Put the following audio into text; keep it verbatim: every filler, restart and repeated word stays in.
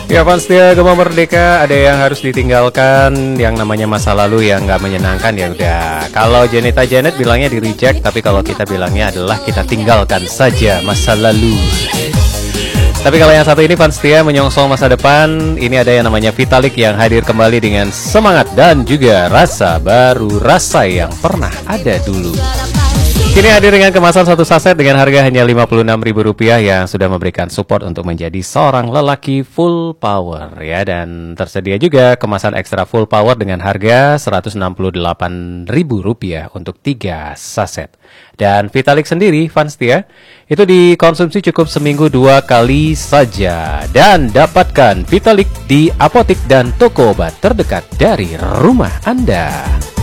Ya fans setia Gema Merdeka, ada yang harus ditinggalkan, yang namanya masa lalu yang nggak menyenangkan ya udah. Kalau Janeta Janet bilangnya di reject, tapi kalau kita bilangnya adalah kita tinggalkan saja masa lalu. Tapi kalau yang satu ini fans setia menyongsong masa depan, ini ada yang namanya Vitalik yang hadir kembali dengan semangat dan juga rasa baru, rasa yang pernah ada dulu. Kini hadir dengan kemasan satu saset dengan harga hanya lima puluh enam ribu rupiah yang sudah memberikan support untuk menjadi seorang lelaki full power ya. Dan tersedia juga kemasan ekstra full power dengan harga seratus enam puluh delapan ribu rupiah untuk tiga saset. Dan Vitalik sendiri fans setia itu dikonsumsi cukup seminggu dua kali saja. Dan dapatkan Vitalik di apotik dan toko obat terdekat dari rumah Anda.